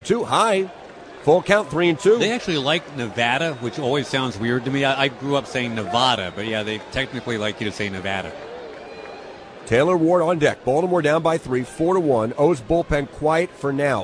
Too high. Full count, 3-2. They actually like Nevada, which always sounds weird to me. I grew up saying Nevada, but yeah, they technically like you to say Nevada. Taylor Ward on deck. Baltimore down by 3, 4-1. O's bullpen quiet for now.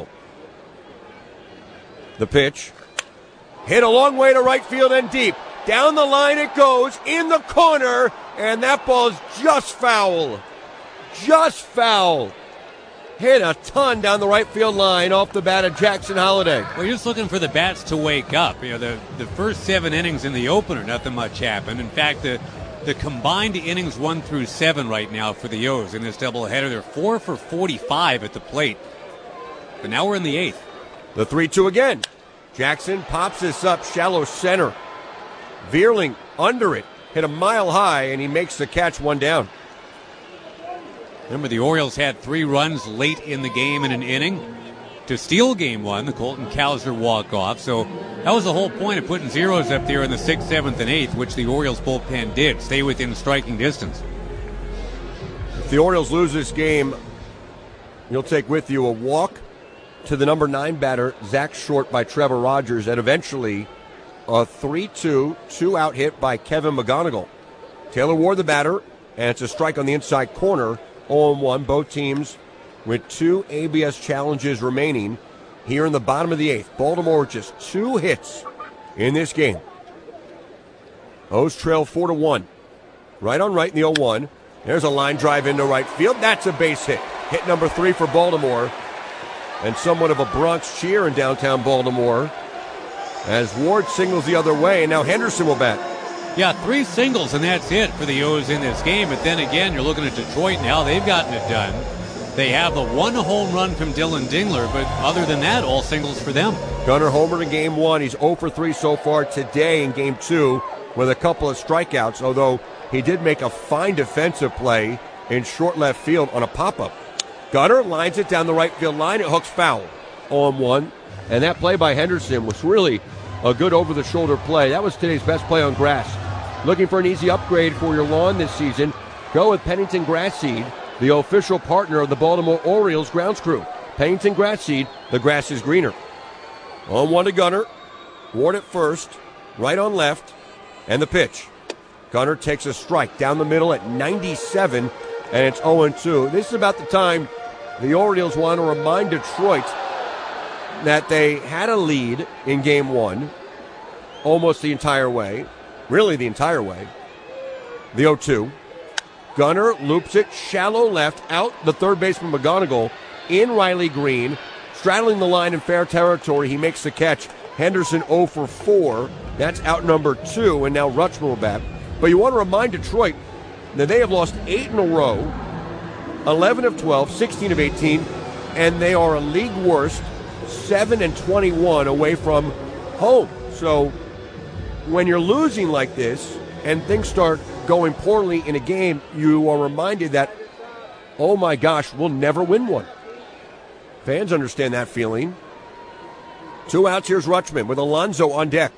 The pitch. Hit a long way to right field and deep. Down the line it goes, in the corner, and that ball's just foul. Just foul. Hit a ton down the right field line off the bat of Jackson Holliday. Well, you're just looking for the bats to wake up. You know, the first 7 innings in the opener, nothing much happened. In fact, the combined innings 1 through 7 right now for the O's in this doubleheader, they're 4 for 45 at the plate. But now we're in the 8th. The 3-2 again. Jackson pops this up shallow center. Veerling under it. Hit a mile high, and he makes the catch, 1 down. Remember, the Orioles had 3 runs late in the game in an inning to steal game 1, the Colton Cowser walk-off. So that was the whole point of putting zeros up there in the 6th, 7th, and 8th, which the Orioles bullpen did, stay within striking distance. If the Orioles lose this game, you'll take with you a walk to the number 9 batter, Zach Short, by Trevor Rogers, and eventually a 3-2, 2-out hit by Kevin McGonigal. Taylor Ward the batter, and it's a strike on the inside corner. 0-1, both teams with 2 ABS challenges remaining here in the bottom of the 8th. Baltimore with just 2 hits in this game. O's trail 4-1. Right on right in the 0-1. There's a line drive into right field. That's a base hit. Hit number 3 for Baltimore. And somewhat of a Bronx cheer in downtown Baltimore as Ward signals the other way, and now Henderson will bat. Yeah, 3 singles, and that's it for the O's in this game. But then again, you're looking at Detroit now. They've gotten it done. They have the 1 home run from Dylan Dingler, but other than that, all singles for them. Gunnar homered in Game 1. He's 0 for 3 so far today in Game 2 with a couple of strikeouts, although he did make a fine defensive play in short left field on a pop-up. Gunnar lines it down the right field line. It hooks foul. 0-1. And that play by Henderson was really a good over-the-shoulder play. That was today's best play on grass. Looking for an easy upgrade for your lawn this season? Go with Pennington Grass Seed, the official partner of the Baltimore Orioles grounds crew. Pennington Grass Seed, the grass is greener. 0-1 to Gunnar. Ward at first, right on left, and the pitch. Gunnar takes a strike down the middle at 97, and it's 0-2. This is about the time the Orioles want to remind Detroit that they had a lead in Game 1 almost the entire way. Really the entire way. The 0-2. Gunnar loops it shallow left, out the third baseman McGonigal, in Riley Green, straddling the line in fair territory. He makes the catch. Henderson 0 for 4. That's out number 2, and now Rutschman will bat. But you want to remind Detroit that they have lost 8 in a row, 11 of 12, 16 of 18, and they are a league worst 7-21 away from home. So when you're losing like this and things start going poorly in a game, you are reminded that, oh my gosh, we'll never win one. Fans understand that feeling. 2 outs, here's Rutschman with Alonso on deck.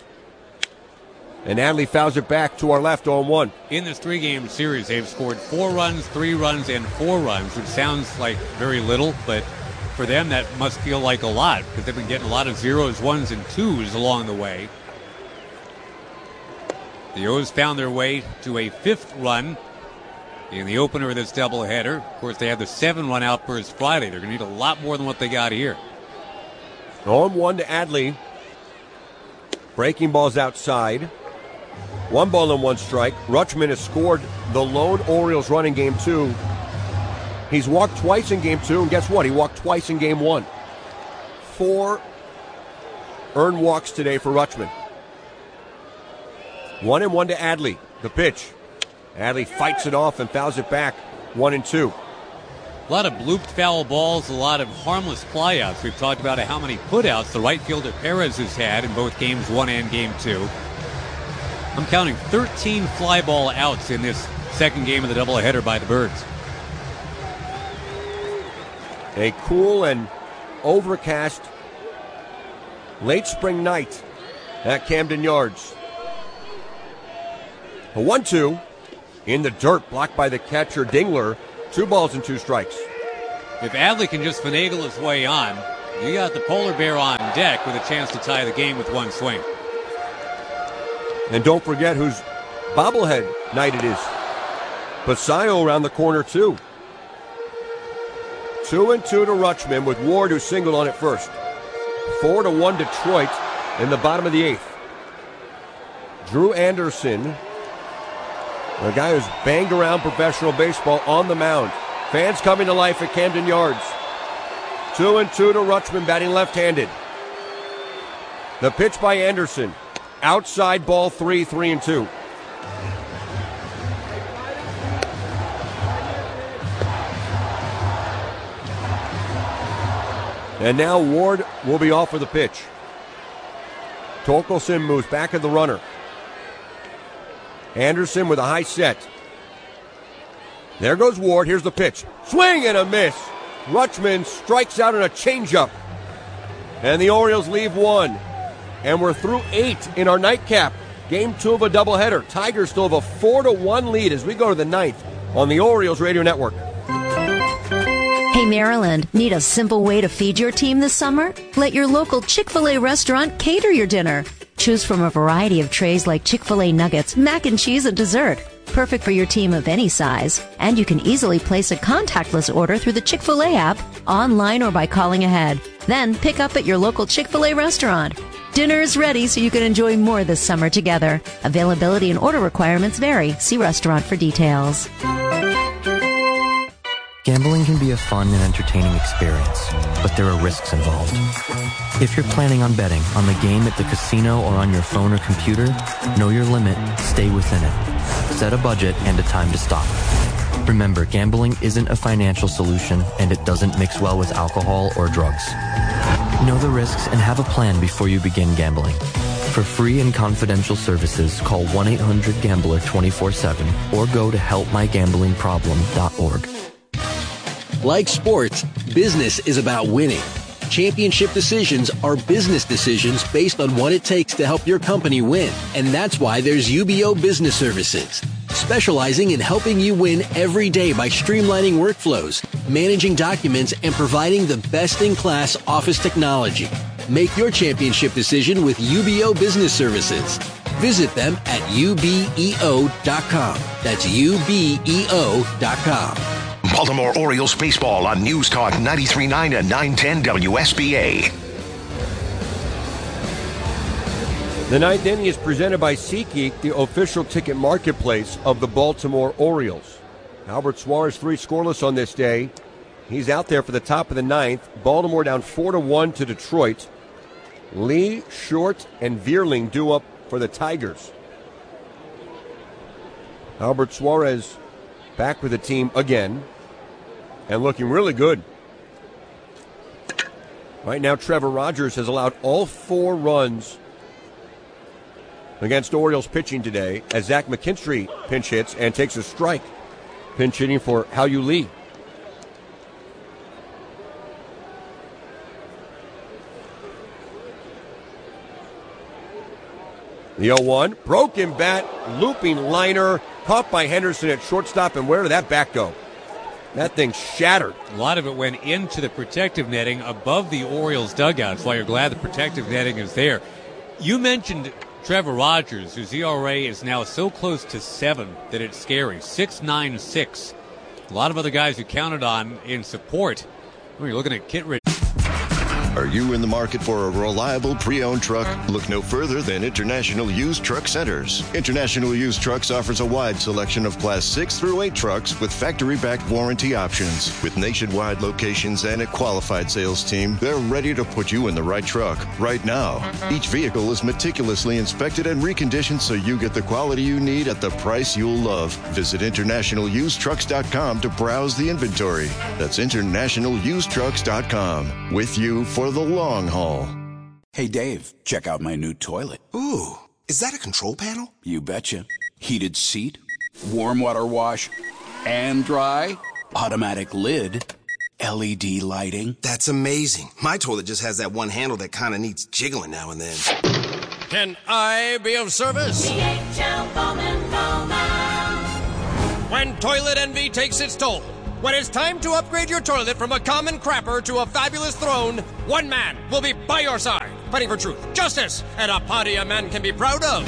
And Adley fouls it back to our left on 1. In this 3-game series, they've scored 4 runs, 3 runs, and 4 runs, which sounds like very little, but for them that must feel like a lot because they've been getting a lot of 0s, 1s, and 2s along the way. The O's found their way to a 5th run in the opener of this doubleheader. Of course, they had the 7-run outburst Friday. They're going to need a lot more than what they got here. 0-1 to Adley. Breaking balls outside. 1 ball and 1 strike. Rutschman has scored the lone Orioles run in Game 2. He's walked twice in Game 2, and guess what? He walked twice in Game 1. 4 earned walks today for Rutschman. 1-1 to Adley. The pitch. Adley fights it off and fouls it back. 1-2. A lot of blooped foul balls, a lot of harmless flyouts. We've talked about how many putouts the right fielder Perez has had in both Games 1 and Game 2. I'm counting 13 fly ball outs in this second game of the doubleheader by the Birds. A cool and overcast late spring night at Camden Yards. A 1-2 in the dirt, blocked by the catcher Dingler. 2 balls and 2 strikes. If Adley can just finagle his way on, You got the polar bear on deck with a chance to tie the game with one swing. And don't forget whose bobblehead night it is. Basayo around the corner, too. 2-2 to Rutschman with Ward, who singled on it first. 4-1 Detroit in the bottom of the 8th. Drew Anderson, the guy who's banged around professional baseball, on the mound. Fans coming to life at Camden Yards. 2-2 to Rutschman, batting left-handed. The pitch by Anderson. Outside ball 3-2. And now Ward will be off for the pitch. Torkelson moves back of the runner. Anderson with a high set. There goes Ward. Here's the pitch. Swing and a miss. Rutschman strikes out on a changeup. And the Orioles leave 1. And we're through 8 in our nightcap. Game 2 of a doubleheader. Tigers still have a 4-1 lead as we go to the 9th on the Orioles Radio Network. Hey, Maryland, need a simple way to feed your team this summer? Let your local Chick-fil-A restaurant cater your dinner. Choose from a variety of trays like Chick-fil-A nuggets, mac and cheese, and dessert. Perfect for your team of any size. And you can easily place a contactless order through the Chick-fil-A app, online, or by calling ahead. Then pick up at your local Chick-fil-A restaurant. Dinner is ready so you can enjoy more this summer together. Availability and order requirements vary. See restaurant for details. Gambling can be a fun and entertaining experience, but there are risks involved. If you're planning on betting on the game at the casino or on your phone or computer, know your limit, stay within it. Set a budget and a time to stop. Remember, gambling isn't a financial solution, and it doesn't mix well with alcohol or drugs. Know the risks and have a plan before you begin gambling. For free and confidential services, call 1-800-GAMBLER 24/7 or go to helpmygamblingproblem.org. Like sports, business is about winning. Championship decisions are business decisions based on what it takes to help your company win. And that's why there's UBO Business Services, specializing in helping you win every day by streamlining workflows, managing documents, and providing the best-in-class office technology. Make your championship decision with UBO Business Services. Visit them at ubeo.com. That's ubeo.com. Baltimore Orioles baseball on News Talk 93.9 and 910 WSBA. The 9th inning is presented by SeatGeek, the official ticket marketplace of the Baltimore Orioles. Albert Suarez 3 scoreless on this day. He's out there for the top of the 9th. Baltimore down 4-1 to Detroit. Lee, Short, and Vierling due up for the Tigers. Albert Suarez back with the team again and looking really good. Right now, Trevor Rogers has allowed all 4 runs against Orioles pitching today as Zach McKinstry pinch hits and takes a strike. Pinch hitting for Hao-Yu Lee. The 0-1, broken bat, looping liner, caught by Henderson at shortstop, and where did that bat go? That thing shattered. A lot of it went into the protective netting above the Orioles dugout. That's why you're glad the protective netting is there. You mentioned Trevor Rogers, whose ERA is now so close to 7 that it's scary. 6.96. A lot of other guys you counted on in support. You're looking at Kit Rich. Are you in the market for a reliable pre-owned truck? Look no further than International Used Truck Centers. International Used Trucks offers a wide selection of Class 6 through 8 trucks with factory-backed warranty options. With nationwide locations and a qualified sales team, they're ready to put you in the right truck right now. Each vehicle is meticulously inspected and reconditioned so you get the quality you need at the price you'll love. Visit InternationalUsedTrucks.com to browse the inventory. That's InternationalUsedTrucks.com. With you for the long haul. Hey, Dave, check out my new toilet. Ooh, is that a control panel? You betcha. Heated seat, warm water wash, and dry, automatic lid, LED lighting. That's amazing. My toilet just has that one handle that kind of needs jiggling now and then. Can I be of service? DHL Bowman Bowman. When toilet envy takes its toll, When it's time to upgrade your toilet from a common crapper to a fabulous throne, one man will be by your side, fighting for truth, justice, and a party a man can be proud of.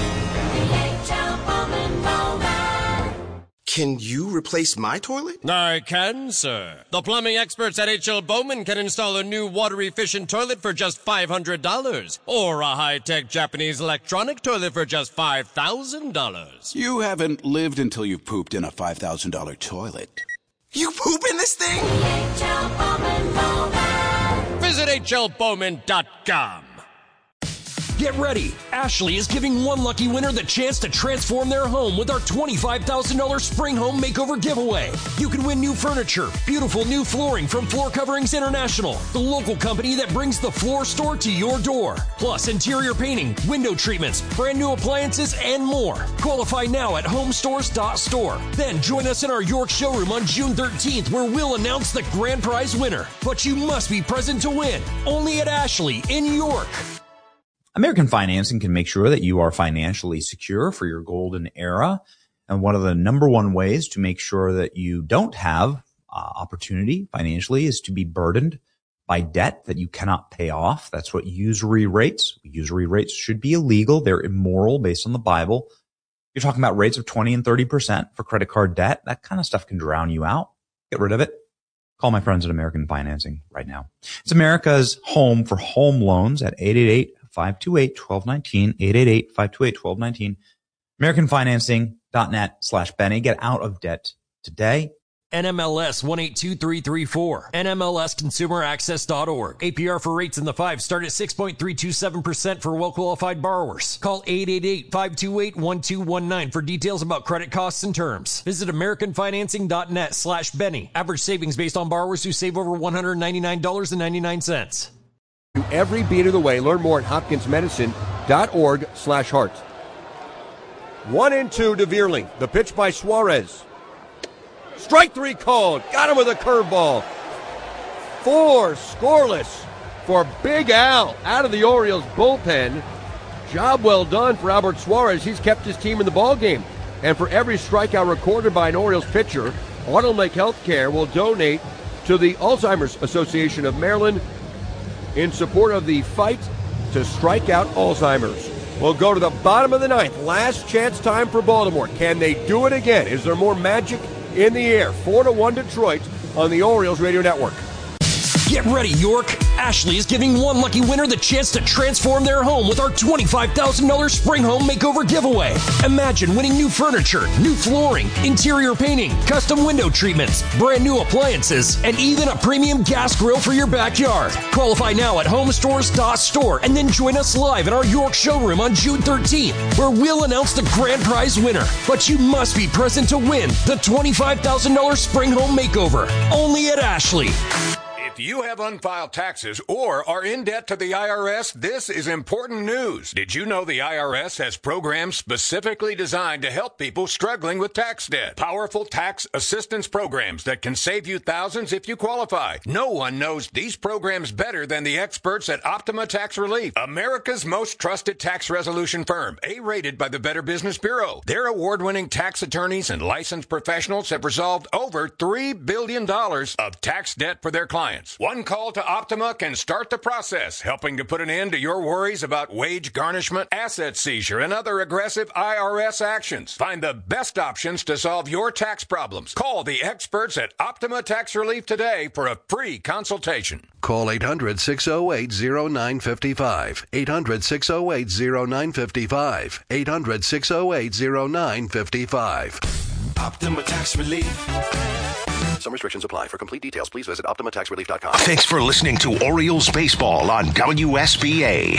Can you replace my toilet? I can, sir. The plumbing experts at H.L. Bowman can install a new water-efficient toilet for just $500, or a high-tech Japanese electronic toilet for just $5,000. You haven't lived until you've pooped in a $5,000 toilet. You poop in this thing? Visit hlbowman.com. Get ready! Ashley is giving one lucky winner the chance to transform their home with our $25,000 Spring Home Makeover giveaway. You can win new furniture, beautiful new flooring from Floor Coverings International, the local company that brings the floor store to your door. Plus interior painting, window treatments, brand new appliances, and more. Qualify now at homestores.store. Then join us in our York showroom on June 13th where we'll announce the grand prize winner. But you must be present to win. Only at Ashley in York. American Financing can make sure that you are financially secure for your golden era. And one of the number one ways to make sure that you don't have opportunity financially is to be burdened by debt that you cannot pay off. That's what usury rates. Usury rates should be illegal. They're immoral based on the Bible. You're talking about rates of 20 and 30% for credit card debt. That kind of stuff can drown you out. Get rid of it. Call my friends at American Financing right now. It's America's home for home loans at 888-528-1219, 888-528-1219, AmericanFinancing.net/Benny. Get out of debt today. NMLS 182334. NMLSConsumerAccess.org. APR for rates in the 5 start at 6.327% for well-qualified borrowers. Call 888-528-1219 for details about credit costs and terms. Visit AmericanFinancing.net/Benny. Average savings based on borrowers who save over $199.99. Every beat of the way. Learn more at hopkinsmedicine.org/heart. 1-2 to Veerling. The pitch by Suarez. Strike 3 called. Got him with a curveball. 4 scoreless for Big Al out of the Orioles bullpen. Job well done for Albert Suarez. He's kept his team in the ballgame. And for every strikeout recorded by an Orioles pitcher, Auto Lake Healthcare will donate to the Alzheimer's Association of Maryland in support of the fight to strike out Alzheimer's. We'll go to the bottom of the 9th. Last chance time for Baltimore. Can they do it again? Is there more magic in the air? 4-1 Detroit on the Orioles Radio Network. Get ready, York. Ashley is giving one lucky winner the chance to transform their home with our $25,000 Spring Home Makeover giveaway. Imagine winning new furniture, new flooring, interior painting, custom window treatments, brand new appliances, and even a premium gas grill for your backyard. Qualify now at homestores.store and then join us live in our York showroom on June 13th, where we'll announce the grand prize winner. But you must be present to win the $25,000 Spring Home Makeover. Only at Ashley. If you have unfiled taxes or are in debt to the IRS, this is important news. Did you know the IRS has programs specifically designed to help people struggling with tax debt? Powerful tax assistance programs that can save you thousands if you qualify. No one knows these programs better than the experts at Optima Tax Relief, America's most trusted tax resolution firm, A-rated by the Better Business Bureau. Their award-winning tax attorneys and licensed professionals have resolved over $3 billion of tax debt for their clients. One call to Optima can start the process, helping to put an end to your worries about wage garnishment, asset seizure, and other aggressive IRS actions. Find the best options to solve your tax problems. Call the experts at Optima Tax Relief today for a free consultation. Call 800-608-0955. 800-608-0955. 800-608-0955. Optima Tax Relief. Some restrictions apply. For complete details, please visit OptimaTaxRelief.com. Thanks for listening to Orioles Baseball on WSBA.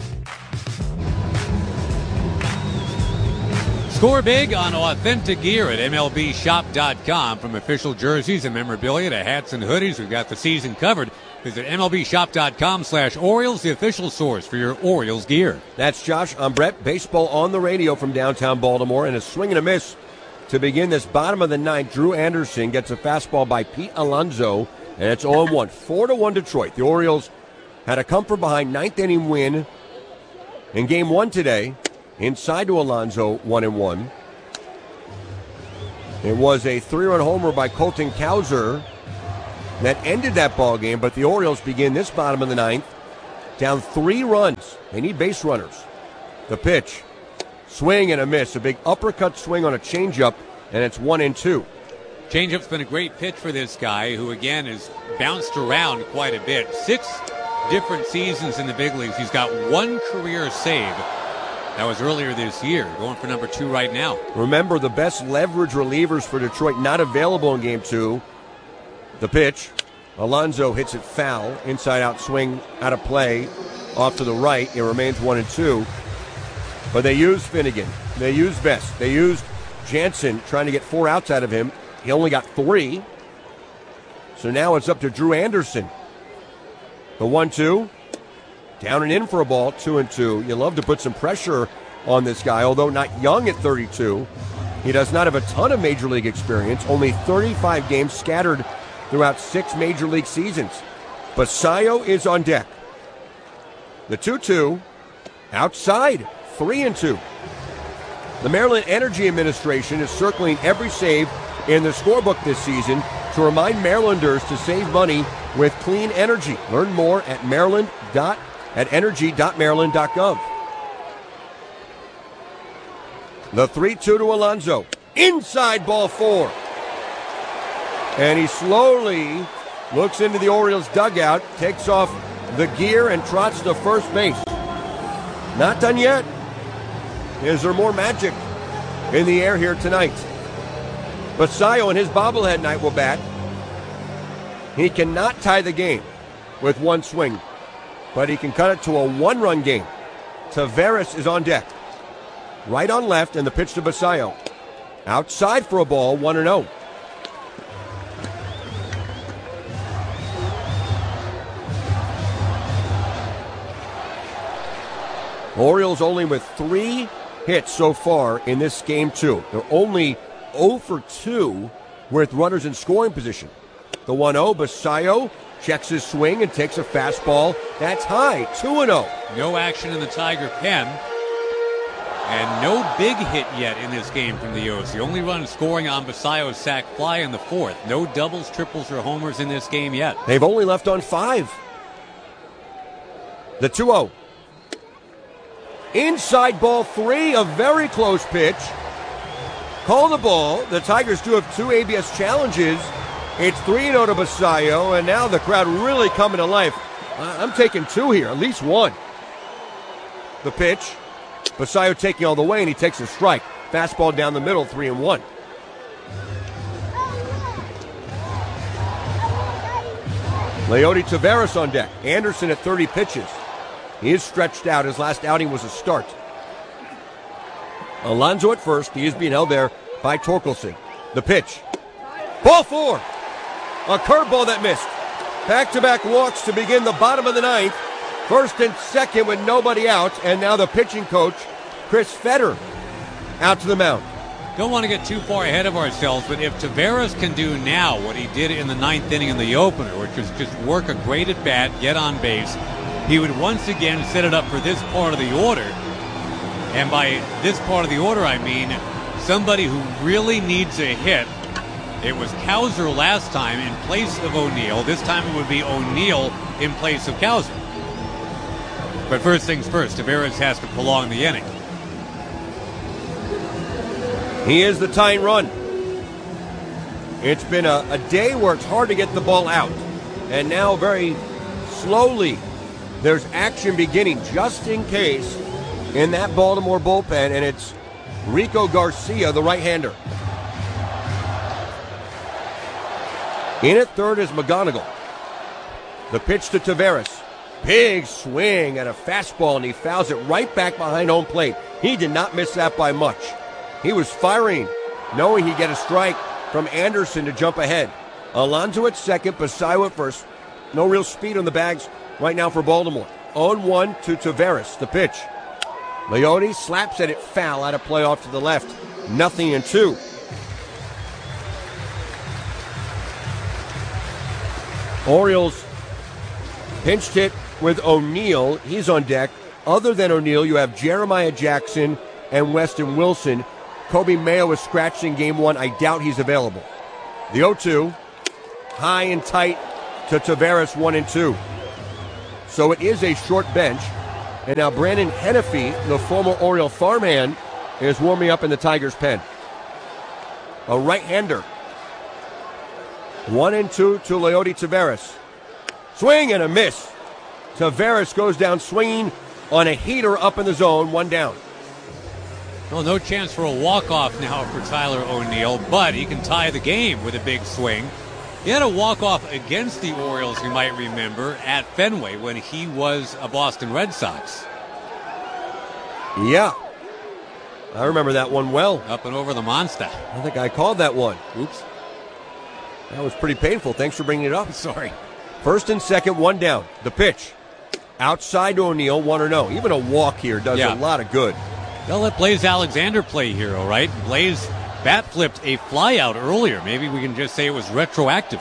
Score big on authentic gear at MLBshop.com. From official jerseys and memorabilia to hats and hoodies, we've got the season covered. Visit MLBshop.com/Orioles, the official source for your Orioles gear. That's Josh. I'm Brett. Baseball on the radio from downtown Baltimore, and a swing and a miss to begin this bottom of the 9th. Drew Anderson gets a fastball by Pete Alonso, and it's 0-1. 4-1 Detroit. The Orioles had a come-from-behind 9th-inning win in Game 1 today. Inside to Alonso, 1-1. It was a 3-run homer by Colton Cowser that ended that ball game, but the Orioles begin this bottom of the ninth down 3 runs. They need base runners. The pitch, swing and a miss. A big uppercut swing on a changeup, and it's 1-2. Changeup's been a great pitch for this guy, who again has bounced around quite a bit. 6 different seasons in the big leagues. He's got 1 career save. That was earlier this year, going for number 2 right now. Remember, the best leverage relievers for Detroit not available in Game 2. The pitch, Alonso hits it foul, inside-out swing out of play, off to the right. It remains 1-2. But they used Finnegan. They used Best. They used Jansen, trying to get 4 outs out of him. He only got 3. So now it's up to Drew Anderson. The 1-2. Down and in for a ball, 2-2. You love to put some pressure on this guy, although not young at 32. He does not have a ton of Major League experience, only 35 games scattered throughout 6 Major League seasons. Basayo is on deck. The 2-2, outside, 3-2. The Maryland Energy Administration is circling every save in the scorebook this season to remind Marylanders to save money with clean energy. Learn more at energy.maryland.gov. The 3-2 to Alonso. Inside ball 4. And he slowly looks into the Orioles dugout, takes off the gear, and trots to first base. Not done yet. Is there more magic in the air here tonight? Basayo and his bobblehead night will bat. He cannot tie the game with 1 swing, but he can cut it to a 1-run game. Taveras is on deck. Right on left, and the pitch to Basayo. Outside for a ball, 1-0. Orioles only with 3 hits so far in this Game 2. They're only 0 for 2 with runners in scoring position. The 1-0, Basayo checks his swing and takes a fastball. That's high, 2-0. No action in the Tiger pen. And no big hit yet in this game from the O's. The only run scoring on Basayo's sac fly in the 4th. No doubles, triples, or homers in this game yet. They've only left on 5. The 2-0. Inside ball 3, a very close pitch. Call the ball. The Tigers do have 2 ABS challenges. It's 3-0 to Basayo, and now the crowd really coming to life. I'm taking 2 here, at least 1. The pitch. Basayo taking all the way, and he takes a strike. Fastball down the middle, 3-1. Leody Taveras on deck. Anderson at 30 pitches. He is stretched out. His last outing was a start. Alonso at first. He is being held there by Torkelson. The pitch. Ball 4. A curveball that missed. Back-to-back walks to begin the bottom of the 9th. First and second with nobody out. And now the pitching coach, Chris Fetter, out to the mound. Don't want to get too far ahead of ourselves, but if Taveras can do now what he did in the 9th inning in the opener, which was just work a great at bat, get on base, he would once again set it up for this part of the order. And by this part of the order, I mean somebody who really needs a hit. It was Cowser last time in place of O'Neill. This time it would be O'Neill in place of Cowser. But first things first, Taveras has to prolong the inning. He is the tying run. It's been a day where it's hard to get the ball out. And now very slowly there's action beginning just in case in that Baltimore bullpen, and it's Rico Garcia, the right-hander. In at third is McGonigal. The pitch to Taveras. Big swing and a fastball, and he fouls it right back behind home plate. He did not miss that by much. He was firing, knowing he'd get a strike from Anderson to jump ahead. Alonso at second, Basayo at first. No real speed on the bags right now for Baltimore. 0-1 to Taveras. The pitch. Leody slaps at it foul out of play off to the left. 0-2. Orioles pinched hit with O'Neill. He's on deck. Other than O'Neill, you have Jeremiah Jackson and Weston Wilson. Kobe Mayo was scratched in game 1. I doubt he's available. The 0-2, high and tight to Tavares, 1 and 2. So it is a short bench. And now Brandon Hennefy, the former Oriole farmhand, is warming up in the Tigers' pen. A right-hander. 1 and 2 to Leody Tavares. Swing and a miss. Tavares goes down swinging on a heater up in the zone, 1 down. Well, no chance for a walk-off now for Tyler O'Neill, but he can tie the game with a big swing. He had a walk-off against the Orioles, you might remember, at Fenway when he was a Boston Red Sox. Yeah. I remember that one well. Up and over the monster. I think I called that one. Oops. That was pretty painful. Thanks for bringing it up. Sorry. First and second, 1 down. The pitch. Outside to O'Neill, 1-0. Even a walk here does a lot of good. They'll let Blaze Alexander play here, all right? Blaze bat flipped a flyout earlier. Maybe we can just say it was retroactive.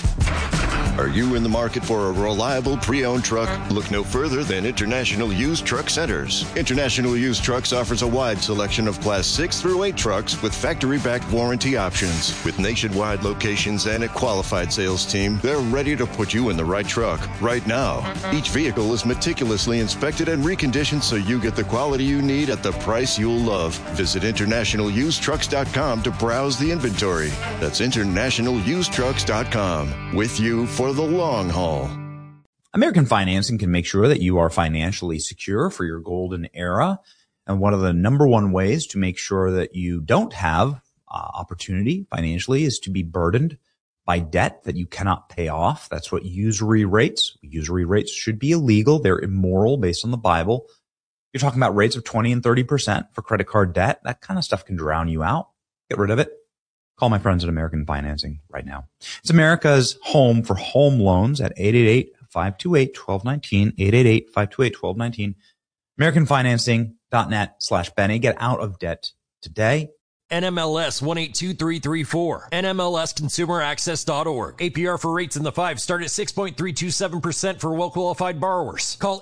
Are you in the market for a reliable pre-owned truck? Look no further than International Used Truck Centers. International Used Trucks offers a wide selection of Class 6 through 8 trucks with factory-backed warranty options. With nationwide locations and a qualified sales team, they're ready to put you in the right truck right now. Each vehicle is meticulously inspected and reconditioned so you get the quality you need at the price you'll love. Visit InternationalUsedTrucks.com to browse the inventory. That's InternationalUsedTrucks.com. With you for the long haul. American Financing can make sure that you are financially secure for your golden era. And one of the number one ways to make sure that you don't have opportunity financially is to be burdened by debt that you cannot pay off. That's what usury rates. Usury rates should be illegal. They're immoral based on the Bible. You're talking about rates of 20 and 30% for credit card debt. That kind of stuff can drown you out. Get rid of it. Call my friends at American Financing right now. It's America's home for home loans at 888-528-1219, 888-528-1219, AmericanFinancing.net/Benny. Get out of debt today. NMLS 182334. NMLSConsumerAccess.org. APR for rates in the 5 start at 6.327% for well-qualified borrowers. Call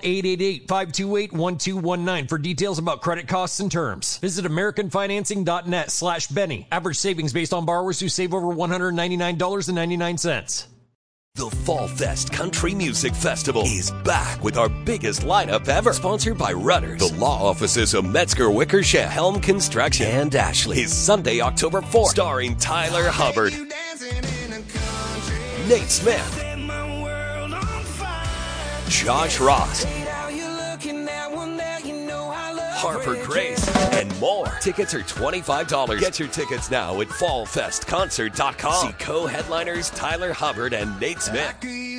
888-528-1219 for details about credit costs and terms. Visit AmericanFinancing.net/Benny. Average savings based on borrowers who save over $199.99. The Fall Fest Country Music Festival is back with our biggest lineup ever. Sponsored by Rudders, the law offices of Metzger Wickersham, Helm Construction, and Ashley. Is Sunday, October 4th, starring Tyler Hubbard, Nate Smith, Josh Ross, Harper Grace, and more. Tickets are $25. Get your tickets now at fallfestconcert.com. See co-headliners Tyler Hubbard and Nate Smith.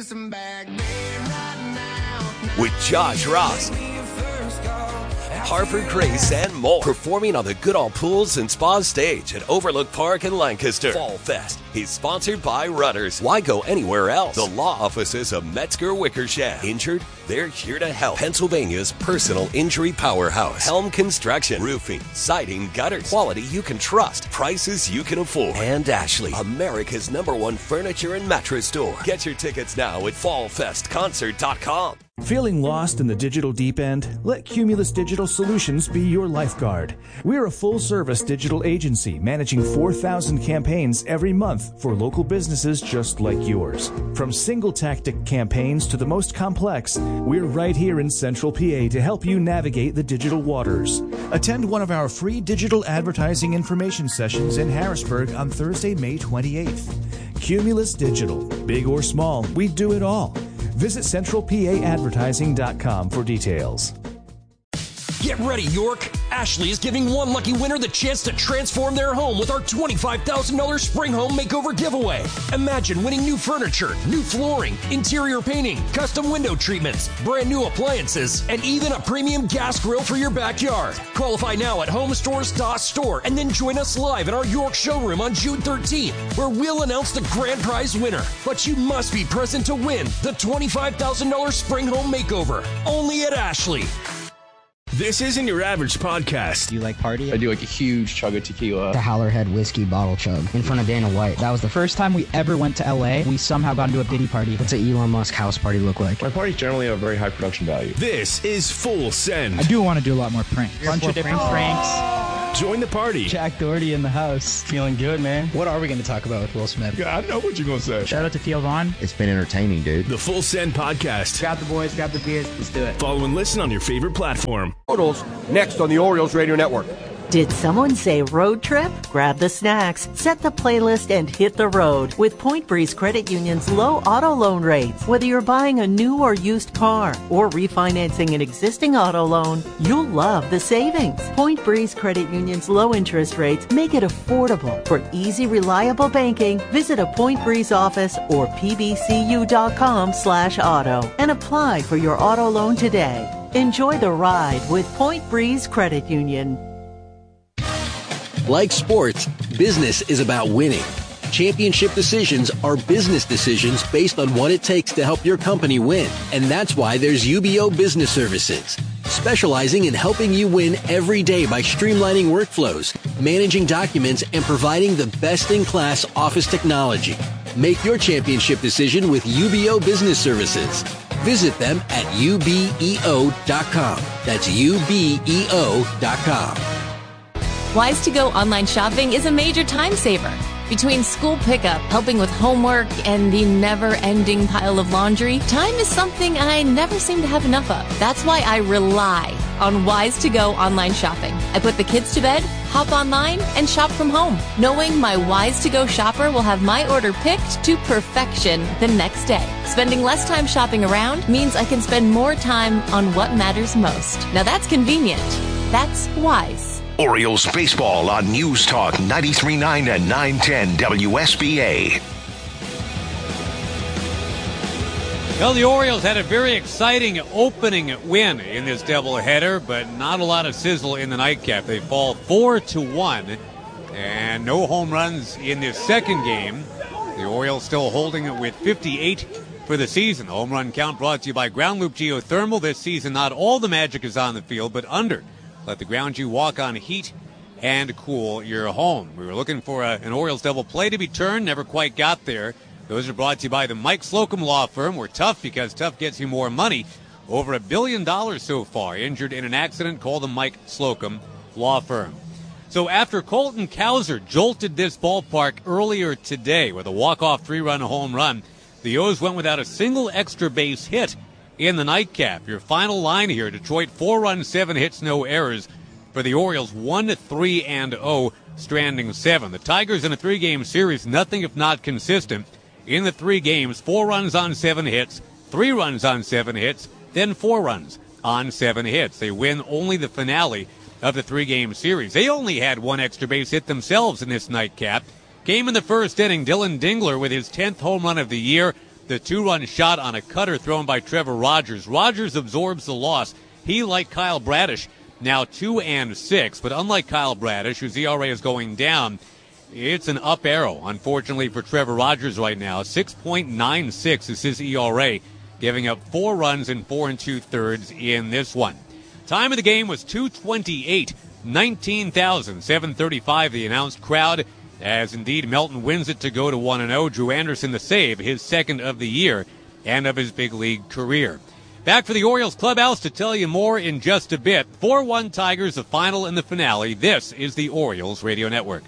With Josh Ross, Harper Grace, and more. Performing on the Goodall Pools and Spa stage at Overlook Park in Lancaster. Fall Fest is sponsored by Rudders. Why go anywhere else? The law offices of Metzger Wickersham. Injured? They're here to help. Pennsylvania's personal injury powerhouse. Helm Construction. Roofing, siding, gutters. Quality you can trust. Prices you can afford. And Ashley, America's #1 furniture and mattress store. Get your tickets now at fallfestconcert.com. Feeling lost in the digital deep end? Let Cumulus Digital Solutions be your lifeguard. We're a full-service digital agency managing 4,000 campaigns every month for local businesses just like yours. From single-tactic campaigns to the most complex, we're right here in Central PA to help you navigate the digital waters. Attend one of our free digital advertising information sessions in Harrisburg on Thursday, May 28th. Cumulus Digital. Big or small, we do it all. Visit centralpaadvertising.com for details. Get ready, York! Ashley is giving one lucky winner the chance to transform their home with our $25,000 Spring Home Makeover giveaway. Imagine winning new furniture, new flooring, interior painting, custom window treatments, brand new appliances, and even a premium gas grill for your backyard. Qualify now at homestores.store and then join us live in our York showroom on June 13th, where we'll announce the grand prize winner. But you must be present to win the $25,000 Spring Home Makeover, only at Ashley. This isn't your average podcast. Do you like party? I do like a huge chug of tequila. The Howlerhead whiskey bottle chug in front of Dana White. That was the first time we ever went to LA. We somehow got into a Diddy party. What's an Elon Musk house party look like? My parties generally have a very high production value. This is Full Send. I do want to do a lot more pranks. Bunch of different pranks. Join the party. Jack Doherty in the house. Feeling good, man. What are we going to talk about with Will Smith? Yeah, I know what you're going to say. Shout out to Theo Vaughn. It's been entertaining, dude. The Full Send Podcast. Grab the boys, grab the beers. Let's do it. Follow and listen on your favorite platform. Totals next on the Orioles Radio Network. Did someone say road trip? Grab the snacks, set the playlist, and hit the road with Point Breeze Credit Union's low auto loan rates. Whether you're buying a new or used car or refinancing an existing auto loan, you'll love the savings. Point Breeze Credit Union's low interest rates make it affordable. For easy, reliable banking, visit a Point Breeze office or pbcu.com/auto and apply for your auto loan today. Enjoy the ride with Point Breeze Credit Union. Like sports, business is about winning. Championship decisions are business decisions based on what it takes to help your company win. And that's why there's UBO Business Services, specializing in helping you win every day by streamlining workflows, managing documents, and providing the best-in-class office technology. Make your championship decision with UBO Business Services. Visit them at ubeo.com. That's ubeo.com. Wise2Go online shopping is a major time saver. Between school pickup, helping with homework, and the never-ending pile of laundry, time is something I never seem to have enough of. That's why I rely on Wise2Go online shopping. I put the kids to bed, hop online, and shop from home, knowing my Wise2Go shopper will have my order picked to perfection the next day. Spending less time shopping around means I can spend more time on what matters most. Now that's convenient. That's wise. Orioles baseball on News Talk 93.9 and 910 WSBA. Well, the Orioles had a very exciting opening win in this doubleheader, but not a lot of sizzle in the nightcap. They fall 4-1, and no home runs in this second game. The Orioles still holding it with 58 for the season. The home run count brought to you by Ground Loop Geothermal. This season, not all the magic is on the field, but under. Let the ground you walk on heat and cool your home. We were looking for an Orioles double play to be turned, never quite got there. Those are brought to you by the Mike Slocum Law Firm. We're tough because tough gets you more money. Over $1 billion so far. Injured in an accident, call the Mike Slocum Law Firm. So after Colton Cowser jolted this ballpark earlier today with a walk-off 3-run home run, the O's went without a single extra base hit in the nightcap. Your final line here, Detroit 4 runs, 7 hits, no errors. For the Orioles, 1-3-0, stranding 7. The Tigers in a 3-game series, nothing if not consistent. In the 3 games, 4 runs on 7 hits, 3 runs on 7 hits, then 4 runs on 7 hits. They win only the finale of the 3-game series. They only had 1 extra base hit themselves in this nightcap. Came in the first inning, Dylan Dingler with his 10th home run of the year. The 2-run shot on a cutter thrown by Trevor Rogers. Rogers absorbs the loss. He, like Kyle Bradish, now 2-6. But unlike Kyle Bradish, whose ERA is going down, it's an up arrow, unfortunately, for Trevor Rogers right now. 6.96 is his ERA, giving up 4 runs in 4 2/3 in this one. Time of the game was 2:28, 19,735, the announced crowd. As indeed Melton wins it to go to 1-0. Drew Anderson the save, his second of the year and of his big league career. Back for the Orioles clubhouse to tell you more in just a bit. 4-1 Tigers, the final and the finale. This is the Orioles Radio Network.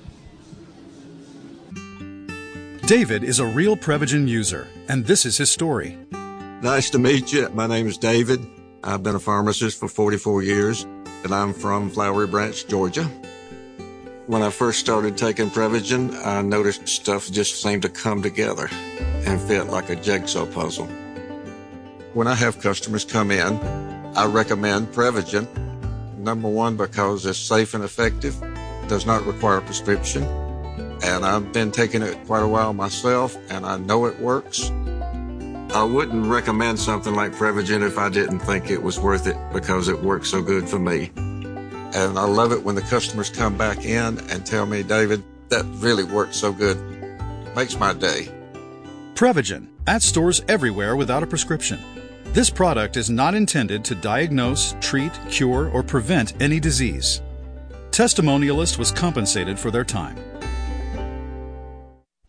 David is a real Prevagen user, and this is his story. Nice to meet you. My name is David. I've been a pharmacist for 44 years, and I'm from Flowery Branch, Georgia. When I first started taking Prevagen, I noticed stuff just seemed to come together and fit like a jigsaw puzzle. When I have customers come in, I recommend Prevagen. Number one, because it's safe and effective, does not require a prescription, and I've been taking it quite a while myself, and I know it works. I wouldn't recommend something like Prevagen if I didn't think it was worth it because it works so good for me. And I love it when the customers come back in and tell me, David, that really worked so good. Makes my day. Prevagen, at stores everywhere without a prescription. This product is not intended to diagnose, treat, cure, or prevent any disease. Testimonialist was compensated for their time.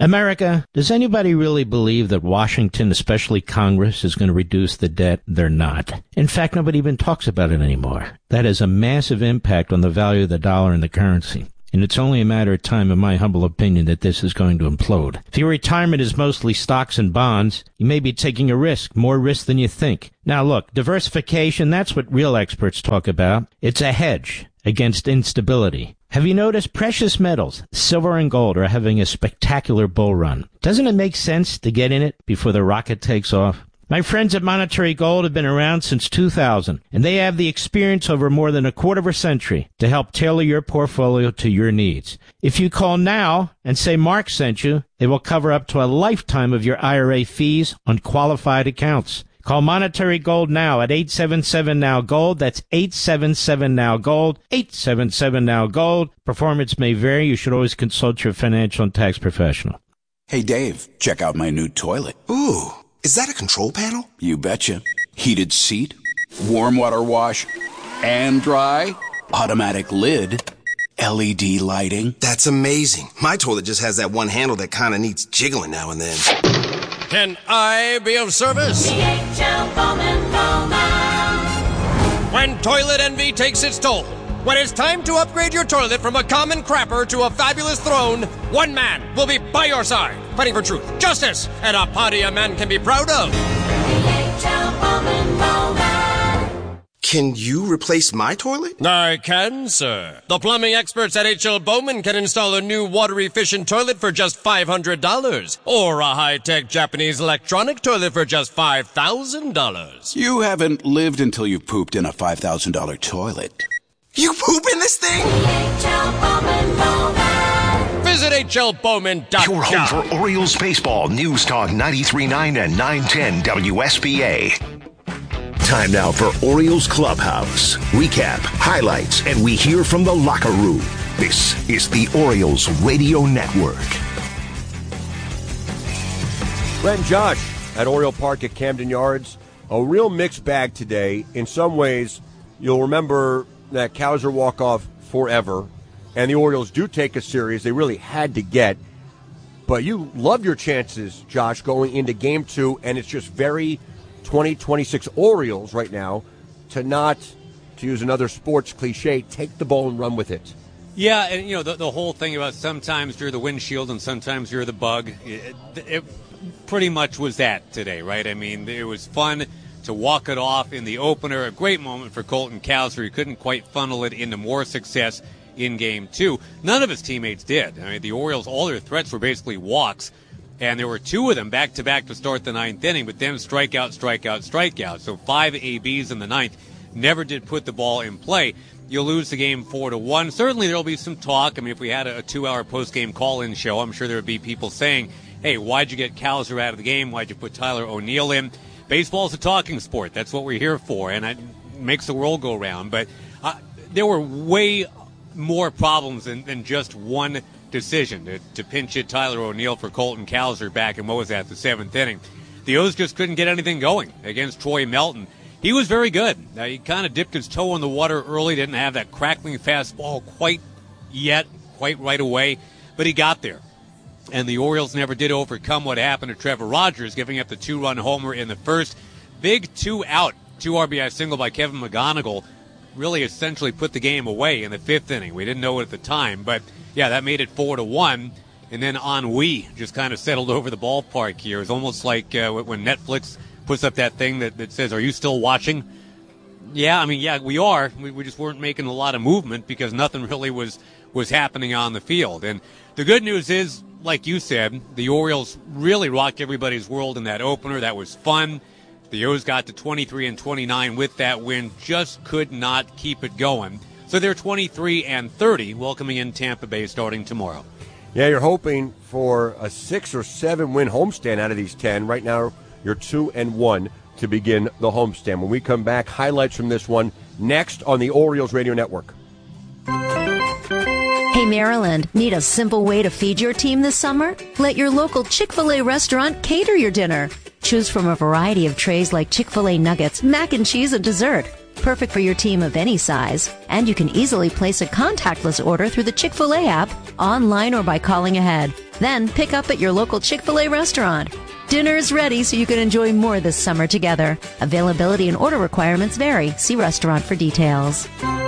America, does anybody really believe that Washington, especially Congress, is going to reduce the debt? They're not. In fact, nobody even talks about it anymore. That has a massive impact on the value of the dollar and the currency. And it's only a matter of time, in my humble opinion, that this is going to implode. If your retirement is mostly stocks and bonds, you may be taking a risk, more risk than you think. Now look, diversification, that's what real experts talk about. It's a hedge against instability. Have you noticed precious metals, silver and gold, are having a spectacular bull run? Doesn't it make sense to get in it before the rocket takes off? My friends at Monetary Gold have been around since 2000, and they have the experience over more than a quarter of a century to help tailor your portfolio to your needs. If you call now and say Mark sent you, they will cover up to a lifetime of your IRA fees on qualified accounts. Call Monetary Gold now at 877-NOW-GOLD. That's 877-NOW-GOLD, 877-NOW-GOLD. Performance may vary. You should always consult your financial and tax professional. Hey, Dave, check out my new toilet. Ooh, is that a control panel? You betcha. Heated seat, warm water wash, and dry, automatic lid, LED lighting. That's amazing. My toilet just has that one handle that kind of needs jiggling now and then. Can I be of service? DHL Bowman Bowman. When toilet envy takes its toll, when it's time to upgrade your toilet from a common crapper to a fabulous throne, one man will be by your side, fighting for truth, justice, and a party a man can be proud of. DHL Bowman Bowman. Can you replace my toilet? I can, sir. The plumbing experts at H.L. Bowman can install a new water-efficient toilet for just $500, or a high-tech Japanese electronic toilet for just $5,000. You haven't lived until you've pooped in a $5,000 toilet. You poop in this thing? DHL Bowman Bowman. Visit hlbowman.com. Your home for Orioles baseball. News Talk 93.9 and 910 WSBA. Time now for Orioles Clubhouse. Recap, highlights, and we hear from the locker room. This is the Orioles Radio Network. Brett and Josh at Oriole Park at Camden Yards. A real mixed bag today. In some ways, you'll remember that Cowser walk-off forever, and the Orioles do take a series they really had to get. But you love your chances, Josh, going into Game 2, and it's just very 2026 Orioles right now to not, to use another sports cliche, take the ball and run with it. Yeah, and you know, the whole thing about sometimes you're the windshield and sometimes you're the bug, it pretty much was that today, right? I mean, it was fun to walk it off in the opener, a great moment for Colton Cowser. He couldn't quite funnel it into more success in Game 2. None of his teammates did. I mean, the Orioles, all their threats were basically walks, and there were two of them back-to-back to start the ninth inning, but then strikeout, strikeout, strikeout. So 5 ABs in the ninth. Never did put the ball in play. You'll lose the game 4-1. Certainly there will be some talk. I mean, if we had a 2-hour post-game call-in show, I'm sure there would be people saying, hey, why'd you get Cowser out of the game? Why'd you put Tyler O'Neill in? Baseball's a talking sport. That's what we're here for, and it makes the world go round. But there were way more problems than just one decision to pinch hit Tyler O'Neill for Colton Cowser back in, what was that, the 7th inning. The O's just couldn't get anything going against Troy Melton. He was very good. He kind of dipped his toe in the water early, didn't have that crackling fastball quite right away, but he got there. And the Orioles never did overcome what happened to Trevor Rogers, giving up the 2-run homer in the first. Big 2-out, 2 RBI single by Kevin McGonigal really essentially put the game away in the 5th inning. We didn't know it at the time, but yeah, that made it 4-1. And then ennui just kind of settled over the ballpark here. It was almost like when Netflix puts up that thing that says, are you still watching? Yeah, I mean, yeah, we are. We just weren't making a lot of movement because nothing really was happening on the field. And the good news is, like you said, the Orioles really rocked everybody's world in that opener. That was fun. The O's got to 23-29 with that win, just could not keep it going. So they're 23-30, welcoming in Tampa Bay starting tomorrow. Yeah, you're hoping for a 6 or 7 win homestand out of these 10. Right now, you're 2-1 to begin the homestand. When we come back, highlights from this one next on the Orioles Radio Network. Hey, Maryland, need a simple way to feed your team this summer? Let your local Chick-fil-A restaurant cater your dinner. Choose from a variety of trays like Chick-fil-A nuggets, mac and cheese, and dessert. Perfect for your team of any size. And you can easily place a contactless order through the Chick-fil-A app, online, or by calling ahead. Then pick up at your local Chick-fil-A restaurant. Dinner is ready so you can enjoy more this summer together. Availability and order requirements vary. See restaurant for details.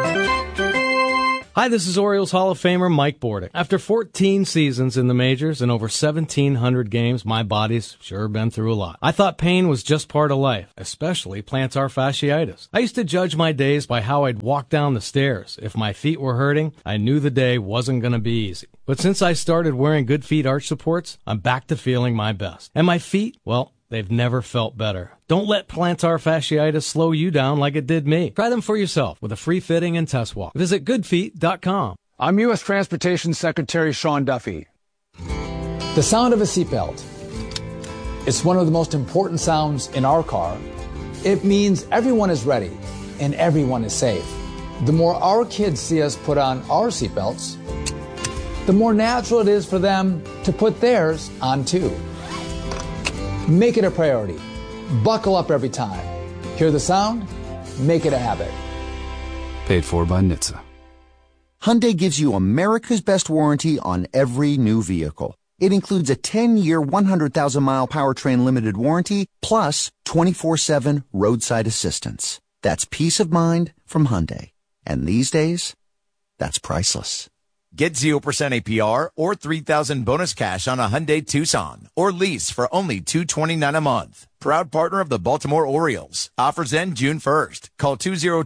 Hi, this is Orioles Hall of Famer Mike Bordick. After 14 seasons in the majors and over 1,700 games, my body's sure been through a lot. I thought pain was just part of life, especially plantar fasciitis. I used to judge my days by how I'd walk down the stairs. If my feet were hurting, I knew the day wasn't going to be easy. But since I started wearing Good Feet arch supports, I'm back to feeling my best. And my feet, well, they've never felt better. Don't let plantar fasciitis slow you down like it did me. Try them for yourself with a free fitting and test walk. Visit goodfeet.com. I'm U.S. Transportation Secretary Sean Duffy. The sound of a seatbelt. It's one of the most important sounds in our car. It means everyone is ready and everyone is safe. The more our kids see us put on our seatbelts, the more natural it is for them to put theirs on too. Make it a priority. Buckle up every time. Hear the sound? Make it a habit. Paid for by NHTSA. Hyundai gives you America's best warranty on every new vehicle. It includes a 10-year, 100,000-mile powertrain limited warranty, plus 24/7 roadside assistance. That's peace of mind from Hyundai. And these days, that's priceless. Get 0% APR or $3,000 bonus cash on a Hyundai Tucson or lease for only $229 a month. Proud partner of the Baltimore Orioles. Offers end June 1st. Call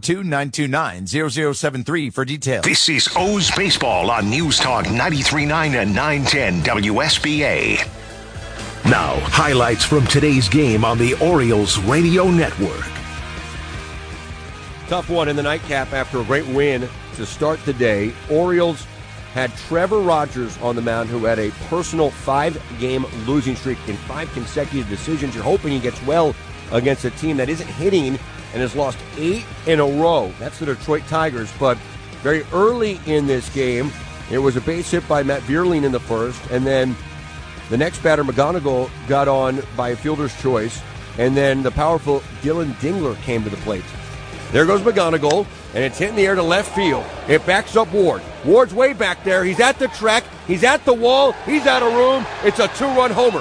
202-929-0073 for details. This is O's Baseball on News Talk 93.9 and 910 WSBA. Now, highlights from today's game on the Orioles Radio Network. Tough one in the nightcap after a great win to start the day. Orioles had Trevor Rogers on the mound, who had a personal 5-game losing streak in 5 consecutive decisions. You're hoping he gets well against a team that isn't hitting and has lost 8 in a row. That's the Detroit Tigers. But very early in this game, it was a base hit by Matt Vierling in the first, and then the next batter, McGonigal, got on by a fielder's choice, and then the powerful Dylan Dingler came to the plate. There goes McGonigal, and it's hit in the air to left field. It backs up Ward. Ward's way back there. He's at the track. He's at the wall. He's out of room. It's a 2-run homer.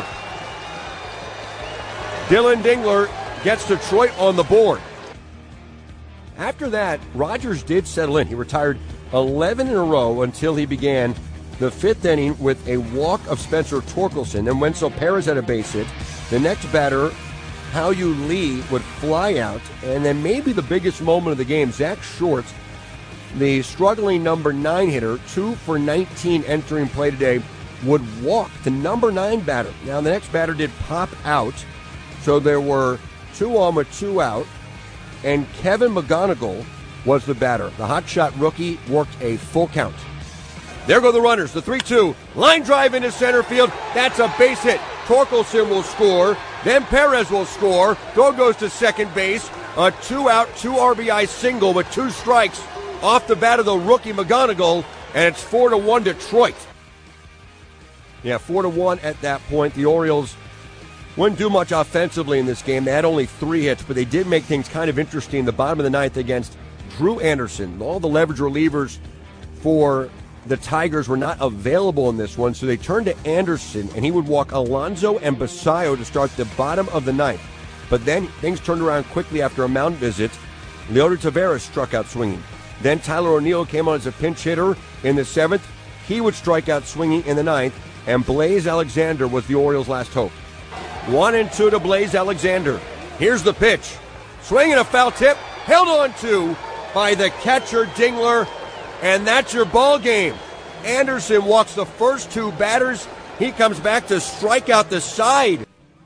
Dylan Dingler gets Detroit on the board. After that, Rogers did settle in. He retired 11 in a row until he began the 5th inning with a walk of Spencer Torkelson. Then Wenzel Perez had a base hit. The next batter, Hao-Yu Lee, would fly out. And then maybe the biggest moment of the game, Zach Shorts, the struggling number 9 hitter, 2 for 19 entering play today, would walk the number 9 batter. Now, the next batter did pop out, so there were 2 on with 2 out, and Kevin McGonigal was the batter. The hotshot rookie worked a full count. There go the runners, the 3-2. Line drive into center field. That's a base hit. Torkelson will score. Then Perez will score. Throw goes to second base. A 2-out, 2 RBI single with 2 strikes off the bat of the rookie McGonigal, and it's 4-1 Detroit. Yeah, 4-1 at that point. The Orioles wouldn't do much offensively in this game. They had only 3 hits, but they did make things kind of interesting. The bottom of the 9th against Drew Anderson. All the leverage relievers for the Tigers were not available in this one, so they turned to Anderson, and he would walk Alonso and Basayo to start the bottom of the 9th. But then things turned around quickly after a mound visit. Leody Taveras struck out swinging. Then Tyler O'Neill came on as a pinch hitter in the 7th. He would strike out swinging in the 9th, and Blaze Alexander was the Orioles' last hope. 1-2 to Blaze Alexander. Here's the pitch. Swinging a foul tip, held on to by the catcher Dingler, and that's your ball game. Anderson walks the first 2 batters. He comes back to strike out the side.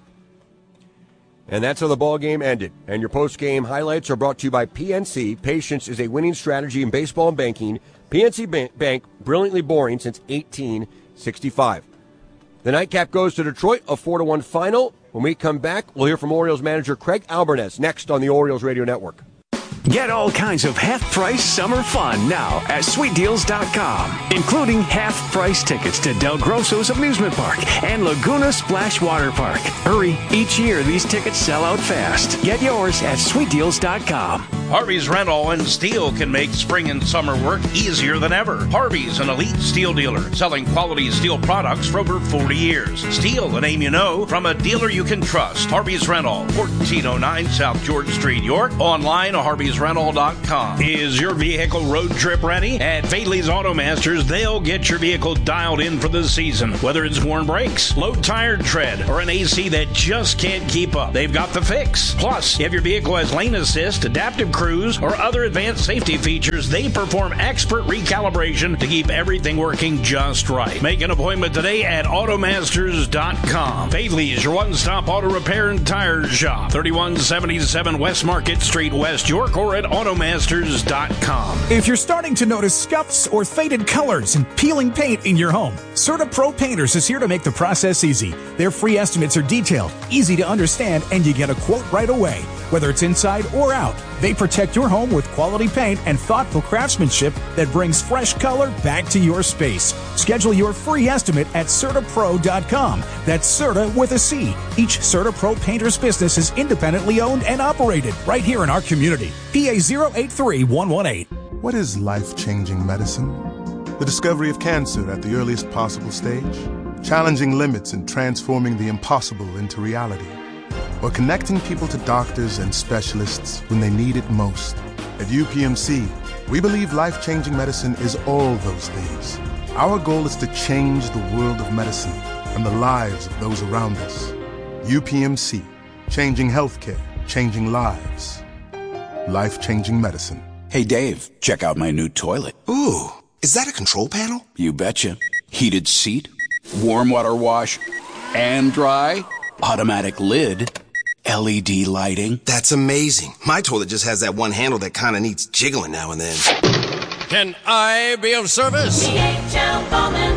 And that's how the ball game ended. And your post-game highlights are brought to you by PNC. Patience is a winning strategy in baseball and banking. PNC Bank, brilliantly boring since 1865. The nightcap goes to Detroit, a 4-1 final. When we come back, we'll hear from Orioles manager Craig Albernes next on the Orioles Radio Network. Get all kinds of half-price summer fun now at SweetDeals.com, including half-price tickets to Del Grosso's Amusement Park and Laguna Splash Water Park. Hurry, each year these tickets sell out fast. Get yours at SweetDeals.com. Harvey's Rental and Steel can make spring and summer work easier than ever. Harvey's an elite steel dealer, selling quality steel products for over 40 years. Steel, a name you know, from a dealer you can trust. Harvey's Rental, 1409 South George Street, York. Online, harveysrental.com. Is your vehicle road trip ready? At Fadley's Automasters, they'll get your vehicle dialed in for the season. Whether it's worn brakes, low tire tread, or an AC that just can't keep up, they've got the fix. Plus, if your vehicle has lane assist, adaptive cruise, or other advanced safety features, they perform expert recalibration to keep everything working just right. Make an appointment today at Automasters.com. Fadley's, your one-stop auto repair and tire shop. 3177 West Market Street, West York, or at Automasters.com. If you're starting to notice scuffs or faded colors and peeling paint in your home, Certa Pro Painters is here to make the process easy. Their free estimates are detailed, easy to understand, and you get a quote right away. Whether it's inside or out, they protect your home with quality paint and thoughtful craftsmanship that brings fresh color back to your space. Schedule your free estimate at CertaPro.com. That's Certa with a C. Each Certa Pro Painters business is independently owned and operated right here in our community. PA 083118. What is life-changing medicine? The discovery of cancer at the earliest possible stage, challenging limits and transforming the impossible into reality, or connecting people to doctors and specialists when they need it most. At UPMC, we believe life-changing medicine is all those things. Our goal is to change the world of medicine and the lives of those around us. UPMC, changing healthcare, changing lives. Life-changing medicine. Hey, Dave, check out my new toilet. Ooh, is that a control panel? You betcha. Heated seat, warm water wash, and dry, automatic lid, LED lighting. That's amazing. My toilet just has that one handle that kind of needs jiggling now and then. Can I be of service? DHL Bowman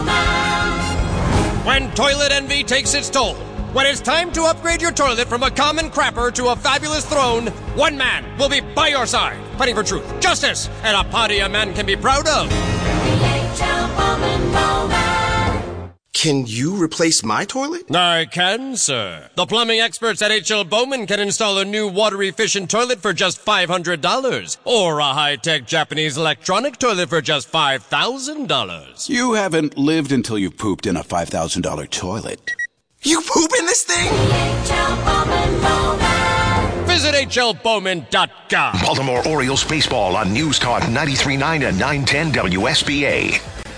Bowman. When toilet envy takes its toll, when it's time to upgrade your toilet from a common crapper to a fabulous throne, one man will be by your side, fighting for truth, justice, and a party a man can be proud of. DHL Bowman Bowman. Can you replace my toilet? I can, sir. The plumbing experts at H.L. Bowman can install a new water-efficient toilet for just $500, or a high-tech Japanese electronic toilet for just $5,000. You haven't lived until you've pooped in a $5,000 toilet. You poop in this thing? DHL Bowman Bowman. Visit HLBowman.com. Baltimore Orioles baseball on News Talk 93.9 and 910 WSBA.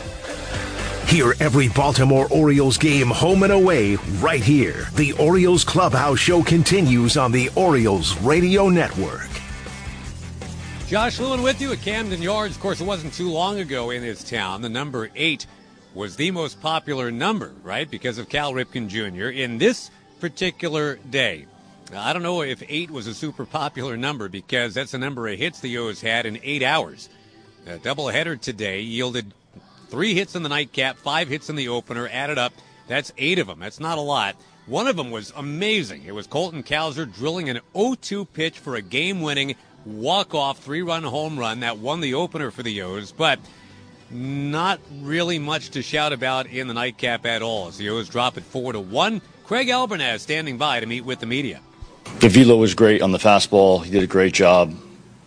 Hear every Baltimore Orioles game home and away right here. The Orioles Clubhouse Show continues on the Orioles Radio Network. Josh Lewin with you at Camden Yards. Of course, it wasn't too long ago in this town. The number 8 was the most popular number, right, because of Cal Ripken Jr. in this particular day. Now, I don't know if 8 was a super popular number because that's the number of hits the O's had in 8 hours. A doubleheader today yielded 3 hits in the nightcap, 5 hits in the opener. Added up, that's 8 of them. That's not a lot. One of them was amazing. It was Colton Cowser drilling an 0-2 pitch for a game-winning walk-off 3-run home run that won the opener for the O's, but not really much to shout about in the nightcap at all as the O's drop it 4-1. Craig Albernaz standing by to meet with the media. The velo was great on the fastball. He did a great job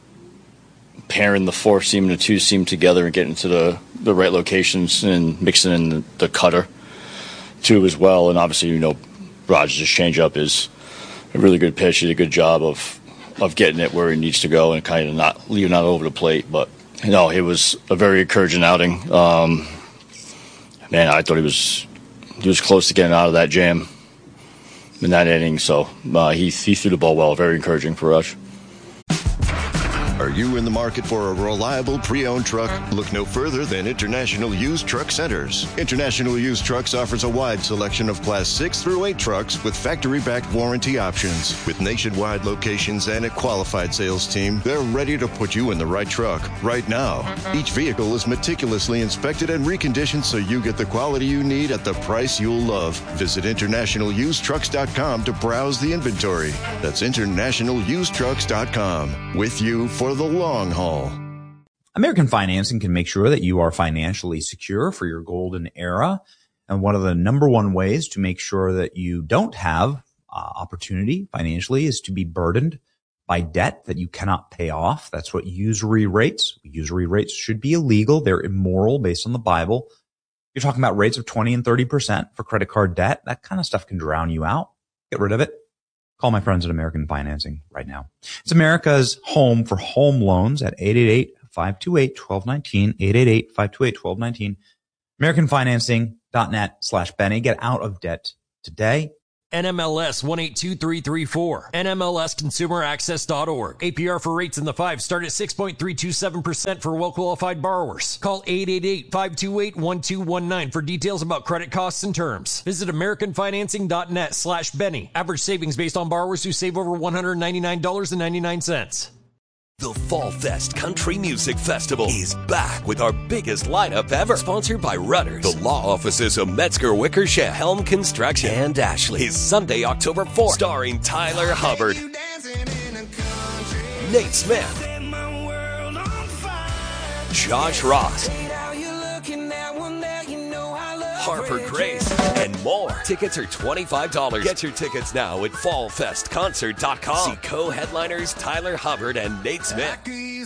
pairing the 4-seam and the 2-seam together and getting to the right locations and mixing in the cutter too as well. And obviously, you know, Rogers' changeup is a really good pitch. He did a good job of getting it where he needs to go and kind of not leaving out over the plate. But you know, it was a very encouraging outing. Man, I thought he was close to getting out of that jam in that inning. So he threw the ball well. Very encouraging for us. Are you in the market for a reliable pre-owned truck? Look no further than International Used Truck Centers. International Used Trucks offers a wide selection of Class 6 through 8 trucks with factory-backed warranty options. With nationwide locations and a qualified sales team, they're ready to put you in the right truck right now. Each vehicle is meticulously inspected and reconditioned so you get the quality you need at the price you'll love. Visit InternationalUsedTrucks.com to browse the inventory. That's InternationalUsedTrucks.com. With you for the long haul. American Financing can make sure that you are financially secure for your golden era. And one of the number one ways to make sure that you don't have opportunity financially is to be burdened by debt that you cannot pay off. That's what usury rates. Usury rates should be illegal. They're immoral based on the Bible. You're talking about rates of 20 and 30% for credit card debt. That kind of stuff can drown you out. Get rid of it. Call my friends at American Financing right now. It's America's home for home loans at 888-528-1219, 888-528-1219, AmericanFinancing.net/Benny. Get out of debt today. NMLS 182334. NMLSConsumerAccess.org. APR for rates in the 5 start at 6.327% for well-qualified borrowers. Call 888-528-1219 for details about credit costs and terms. Visit AmericanFinancing.net/Benny. Average savings based on borrowers who save over $199.99. The Fall Fest Country Music Festival is back with our biggest lineup ever. Sponsored by Rudders, the law offices of Metzger Wickersham, Helm Construction, and Ashley. Is Sunday, October 4th, starring Tyler Hubbard, Nate Smith, Josh Ross, Harper Grace, and more. Tickets are $25. Get your tickets now at fallfestconcert.com. See co-headliners Tyler Hubbard and Nate Smith.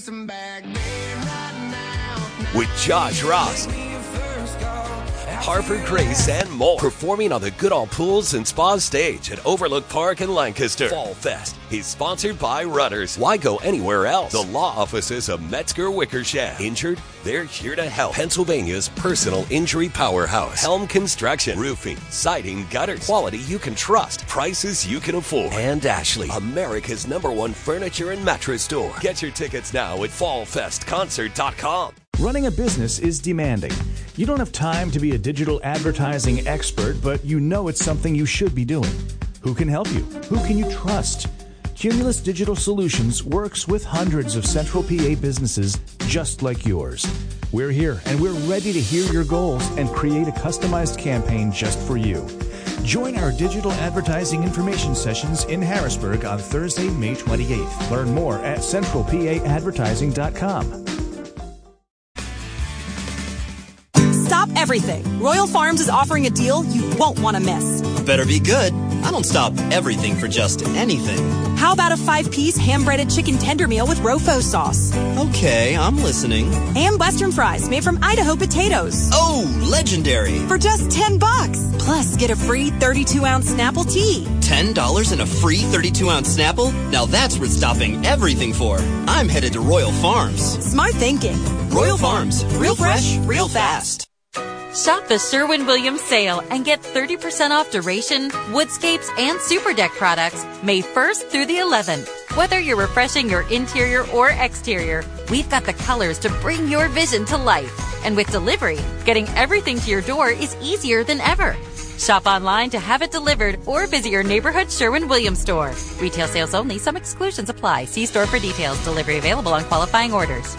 With Josh Ross, Harper Grace, and more. Performing on the Goodall Pools and Spas stage at Overlook Park in Lancaster. Fall Fest is sponsored by Rudders. Why go anywhere else? The law offices of Metzger Wickersham. Injured? They're here to help. Pennsylvania's personal injury powerhouse. Helm Construction. Roofing, siding, gutters. Quality you can trust. Prices you can afford. And Ashley, America's #1 furniture and mattress store. Get your tickets now at fallfestconcert.com. Running a business is demanding. You don't have time to be a digital advertising expert, but you know it's something you should be doing. Who can help you? Who can you trust? Cumulus Digital Solutions works with hundreds of Central PA businesses just like yours. We're here and we're ready to hear your goals and create a customized campaign just for you. Join our digital advertising information sessions in Harrisburg on Thursday, May 28th. Learn more at centralpaadvertising.com. Stop everything. Royal Farms is offering a deal you won't want to miss. Better be good. I don't stop everything for just anything. How about a 5-piece ham-breaded chicken tender meal with Rofo sauce? Okay, I'm listening. And Western fries made from Idaho potatoes. Oh, legendary. For just $10. Plus, get a free 32-ounce Snapple tea. $10 and a free 32-ounce Snapple? Now that's worth stopping everything for. I'm headed to Royal Farms. Smart thinking. Royal Farms. Real fresh, real fast. Shop the Sherwin-Williams sale and get 30% off Duration, Woodscapes, and Super Deck products May 1st through the 11th. Whether you're refreshing your interior or exterior, we've got the colors to bring your vision to life. And with delivery, getting everything to your door is easier than ever. Shop online to have it delivered or visit your neighborhood Sherwin-Williams store. Retail sales only. Some exclusions apply. See store for details. Delivery available on qualifying orders.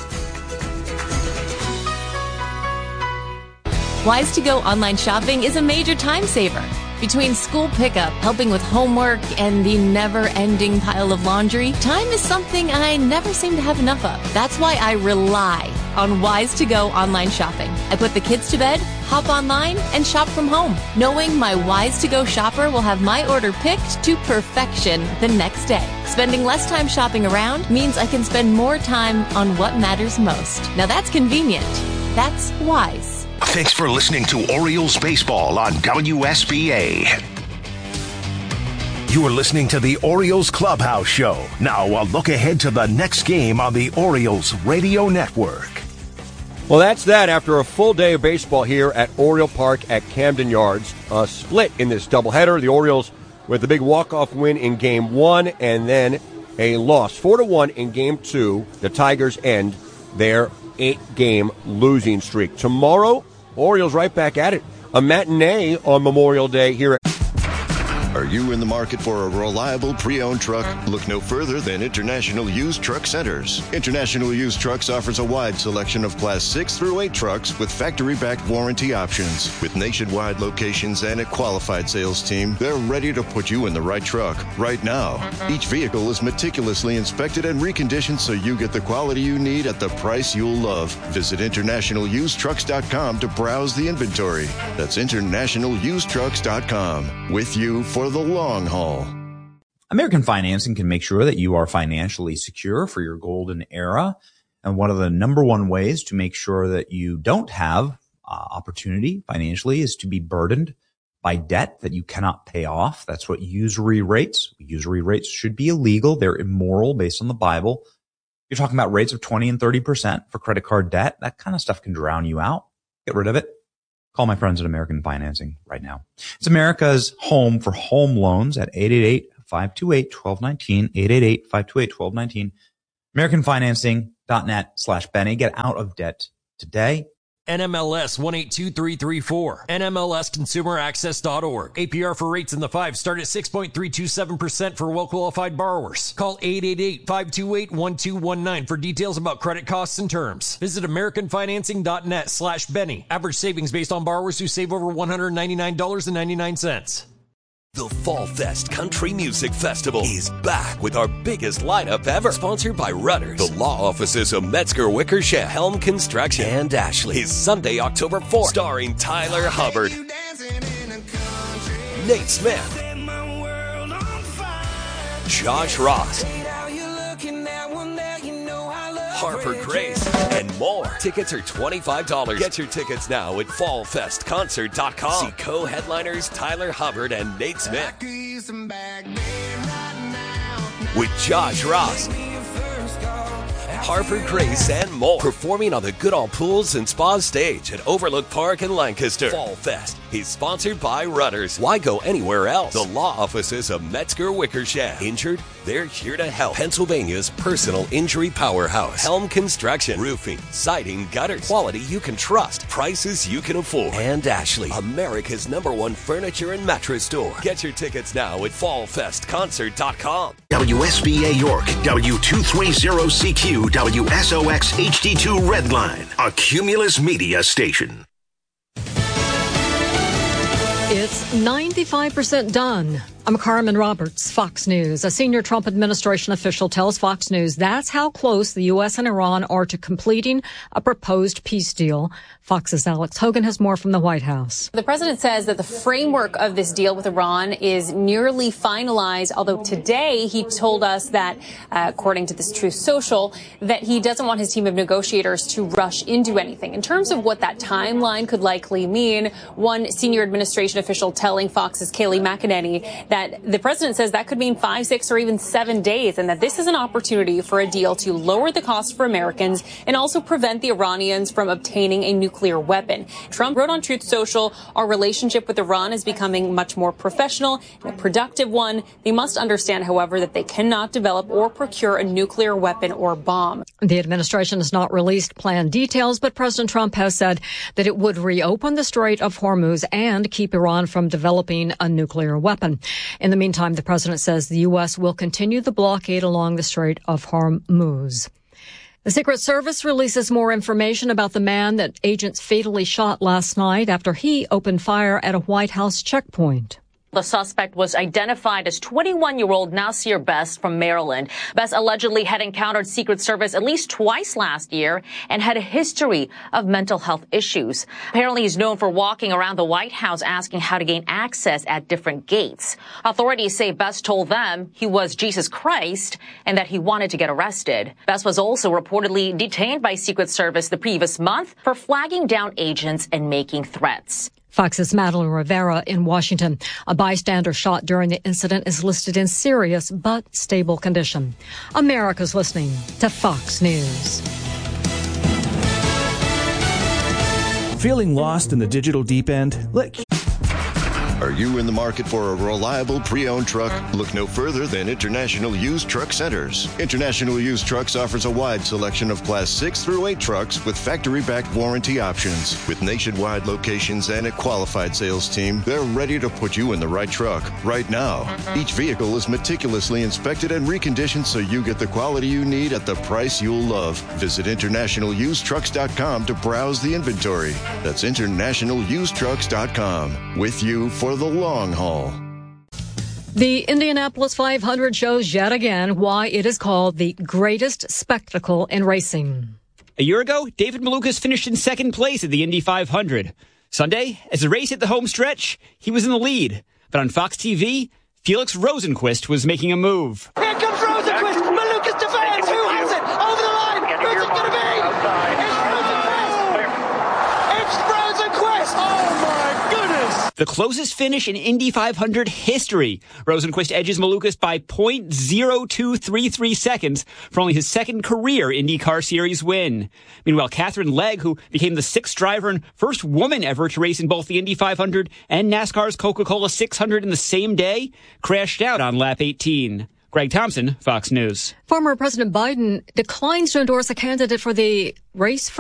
Wise2Go online shopping is a major time saver. Between school pickup, helping with homework, and the never-ending pile of laundry, time is something I never seem to have enough of. That's why I rely on Wise2Go online shopping. I put the kids to bed, hop online, and shop from home, knowing my Wise2Go shopper will have my order picked to perfection the next day. Spending less time shopping around means I can spend more time on what matters most. Now that's convenient. That's wise. Thanks for listening to Orioles Baseball on WSBA. You are listening to the Orioles Clubhouse Show. Now, a look ahead to the next game on the Orioles Radio Network. Well, that's that after a full day of baseball here at Oriole Park at Camden Yards. A split in this doubleheader. The Orioles with a big walk-off win in Game 1 and then a loss 4-1 in Game 2. The Tigers end their 8-game losing streak. Tomorrow, Orioles right back at it. A matinee on Memorial Day here at... Are you in the market for a reliable pre-owned truck? Look no further than International Used Truck Centers. International Used Trucks offers a wide selection of Class 6 through 8 trucks with factory-backed warranty options. With nationwide locations and a qualified sales team, they're ready to put you in the right truck right now. Each vehicle is meticulously inspected and reconditioned so you get the quality you need at the price you'll love. Visit InternationalUsedTrucks.com to browse the inventory. That's InternationalUsedTrucks.com. With you for the long haul. American Financing can make sure that you are financially secure for your golden era. And one of the number one ways to make sure that you don't have opportunity financially is to be burdened by debt that you cannot pay off. That's what usury rates. Usury rates should be illegal. They're immoral based on the Bible. You're talking about rates of 20 and 30% for credit card debt. That kind of stuff can drown you out. Get rid of it. Call my friends at American Financing right now. It's America's home for home loans at 888-528-1219, 888-528-1219, AmericanFinancing.net/Benny. Get out of debt today. NMLS 182334. NMLSConsumerAccess.org. APR for rates in the 5 start at 6.327% for well-qualified borrowers. Call 888-528-1219 for details about credit costs and terms. Visit AmericanFinancing.net/Benny. Average savings based on borrowers who save over $199.99. The Fall Fest Country Music Festival is back with our biggest lineup ever. Sponsored by Rudders, the law offices of Metzger Wickersham, Helm Construction, and Ashley. Is Sunday, October 4th, starring Tyler Hubbard, Nate Smith, Josh Ross, Harper Grace, and more. Tickets are $25. Get your tickets now at fallfestconcert.com. See co-headliners Tyler Hubbard and Nate Smith. With Josh Ross, Harper Grace, and more. Performing on the Goodall Pools and Spas stage at Overlook Park in Lancaster. Fall Fest is sponsored by Rudders. Why go anywhere else? The law offices of Metzger Wickersham. Injured? They're here to help. Pennsylvania's personal injury powerhouse. Helm Construction. Roofing, siding, gutters. Quality you can trust. Prices you can afford. And Ashley, America's #1 furniture and mattress store. Get your tickets now at fallfestconcert.com. WSBA York, W230CQ, WSOX HD2 Redline, a Cumulus Media station. It's 95% done. I'm Carmen Roberts, Fox News. A senior Trump administration official tells Fox News that's how close the U.S. and Iran are to completing a proposed peace deal. Fox's Alex Hogan has more from the White House. The president says that the framework of this deal with Iran is nearly finalized, although today he told us that, according to this Truth Social, that he doesn't want his team of negotiators to rush into anything. In terms of what that timeline could likely mean, one senior administration official telling Fox's Kayleigh McEnany that the president says that could mean 5, 6, or even 7 days, and that this is an opportunity for a deal to lower the cost for Americans and also prevent the Iranians from obtaining a nuclear weapon. Trump wrote on Truth Social, our relationship with Iran is becoming much more professional and a productive one. They must understand, however, that they cannot develop or procure a nuclear weapon or bomb. The administration has not released planned details, but President Trump has said that it would reopen the Strait of Hormuz and keep Iran from developing a nuclear weapon. In the meantime, the president says the U.S. will continue the blockade along the Strait of Hormuz. The Secret Service releases more information about the man that agents fatally shot last night after he opened fire at a White House checkpoint. The suspect was identified as 21-year-old Nasir Best from Maryland. Best allegedly had encountered Secret Service at least twice last year and had a history of mental health issues. Apparently, he's known for walking around the White House asking how to gain access at different gates. Authorities say Best told them he was Jesus Christ and that he wanted to get arrested. Best was also reportedly detained by Secret Service the previous month for flagging down agents and making threats. Fox's Madeline Rivera in Washington. A bystander shot during the incident is listed in serious but stable condition. America's listening to Fox News. Feeling lost in the digital deep end? Are you in the market for a reliable pre-owned truck? Look no further than International Used Truck Centers. International Used Trucks offers a wide selection of Class 6 through 8 trucks with factory-backed warranty options. With nationwide locations and a qualified sales team, they're ready to put you in the right truck right now. Each vehicle is meticulously inspected and reconditioned so you get the quality you need at the price you'll love. Visit InternationalUsedTrucks.com to browse the inventory. That's InternationalUsedTrucks.com. With you for the long haul. The Indianapolis 500 shows yet again why it is called the greatest spectacle in racing. A year ago, David Malukas finished in second place at the Indy 500. Sunday, as the race hit the home stretch, he was in the lead. But on Fox TV, Felix Rosenqvist was making a move. Here comes Rosenqvist. Malukas to fans. Who has it? Over the line. Who's it going to be? It's Rosenqvist. Oh, my goodness. The closest finish in Indy 500 history. Rosenqvist edges Malukas by 0.0233 seconds for only his second career IndyCar Series win. Meanwhile, Catherine Legg, who became the sixth driver and first woman ever to race in both the Indy 500 and NASCAR's Coca-Cola 600 in the same day, crashed out on lap 18. Greg Thompson, Fox News. Former President Biden declines to endorse a candidate for the race for